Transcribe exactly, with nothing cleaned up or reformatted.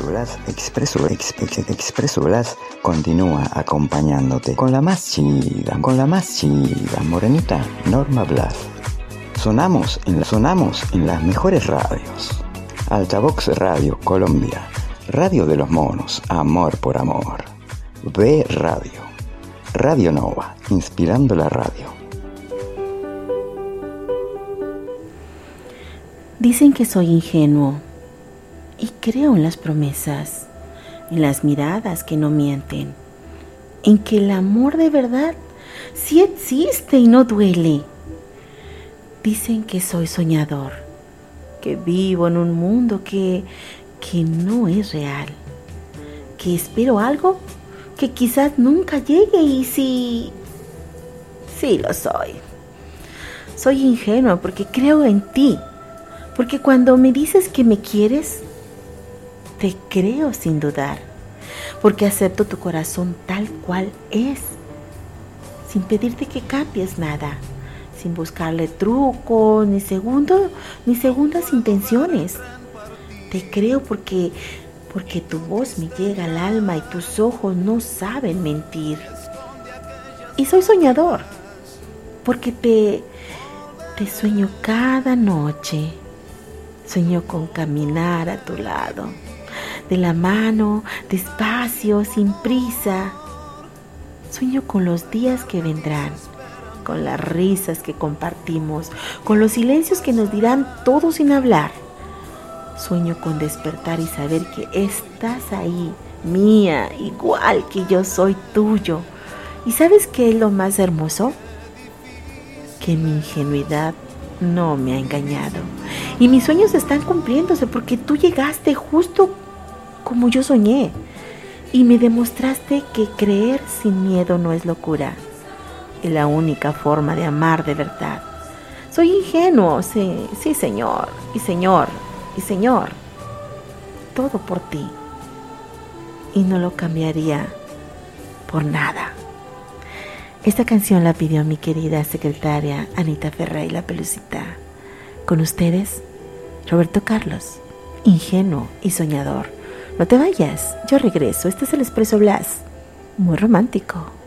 Expreso Blas, Expreso, ex, ex, Expreso Blas continúa acompañándote con la más chida, con la más chida, morenita Norma Blas. Sonamos en, la, sonamos en las mejores radios. Altavox Radio Colombia, Radio de los Monos, Amor por Amor. B Radio, Radio Nova, inspirando la radio. Dicen que soy ingenuo y creo en las promesas, en las miradas que no mienten, en que el amor de verdad sí existe y no duele. Dicen que soy soñador, que vivo en un mundo que, que no es real, que espero algo que quizás nunca llegue y sí, sí lo soy. Soy ingenuo porque creo en ti. Porque cuando me dices que me quieres, te creo sin dudar. Porque acepto tu corazón tal cual es, sin pedirte que cambies nada, sin buscarle truco, ni segundo, ni segundas intenciones. Te creo porque, porque tu voz me llega al alma y tus ojos no saben mentir. Y soy soñador, porque te, te sueño cada noche. Sueño con caminar a tu lado, de la mano, despacio, sin prisa. Sueño con los días que vendrán, con las risas que compartimos, con los silencios que nos dirán todo sin hablar. Sueño con despertar y saber que estás ahí, mía, igual que yo soy tuyo. ¿Y sabes qué es lo más hermoso? Que mi ingenuidad no me ha engañado. Y mis sueños están cumpliéndose porque tú llegaste justo como yo soñé. Y me demostraste que creer sin miedo no es locura. Es la única forma de amar de verdad. Soy ingenuo, sí, sí señor, y señor, y señor. Todo por ti. Y no lo cambiaría por nada. Esta canción la pidió mi querida secretaria Anita Ferrey, la Pelucita. Con ustedes, Roberto Carlos, ingenuo y soñador. No te vayas, yo regreso. Este es el Expreso Blas, muy romántico.